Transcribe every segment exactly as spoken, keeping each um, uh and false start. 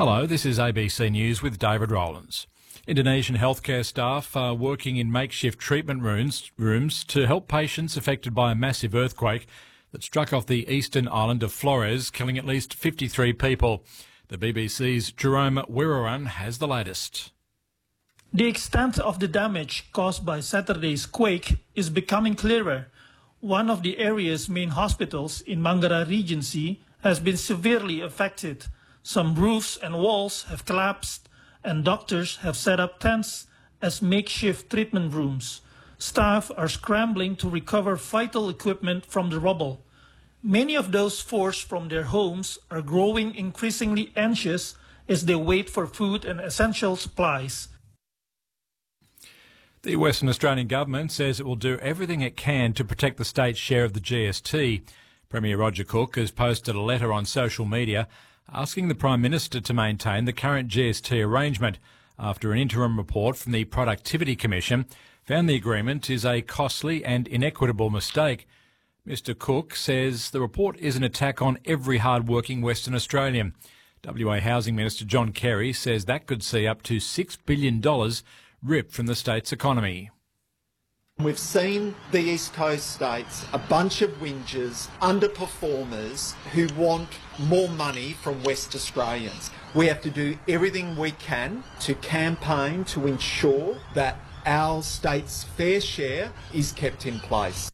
Hello, this is A B C News with David Rowlands. Indonesian healthcare staff are working in makeshift treatment rooms, rooms to help patients affected by a massive earthquake that struck off the eastern island of Flores, killing at least fifty-three people. The B B C's Jerome Wirawan has the latest. The extent of the damage caused by Saturday's quake is becoming clearer. One of the area's main hospitals in Manggarai Regency has been severely affected. Some roofs and walls have collapsed, and doctors have set up tents as makeshift treatment rooms. Staff are scrambling to recover vital equipment from the rubble. Many of those forced from their homes are growing increasingly anxious as they wait for food and essential supplies. The Western Australian government says it will do everything it can to protect the state's share of the G S T. Premier Roger Cook has posted a letter on social media asking the Prime Minister to maintain the current G S T arrangement after an interim report from the Productivity Commission found the agreement is a costly and inequitable mistake. Mister Cook says the report is an attack on every hard-working Western Australian. W A Housing Minister John Kerry says that could see up to six billion dollars ripped from the state's economy. We've seen the East Coast states, a bunch of whingers, underperformers who want more money from West Australians. We have to do everything we can to campaign to ensure that our state's fair share is kept in place.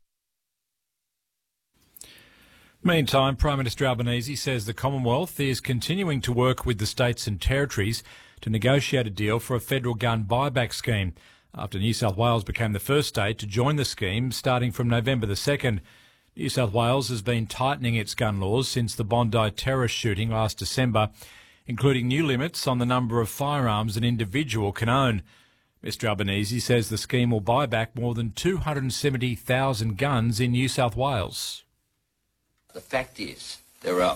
Meantime, Prime Minister Albanese says the Commonwealth is continuing to work with the states and territories to negotiate a deal for a federal gun buyback scheme, after New South Wales became the first state to join the scheme starting from November the second. New South Wales has been tightening its gun laws since the Bondi terrorist shooting last December, including new limits on the number of firearms an individual can own. Mister Albanese says the scheme will buy back more than two hundred seventy thousand guns in New South Wales. The fact is, there are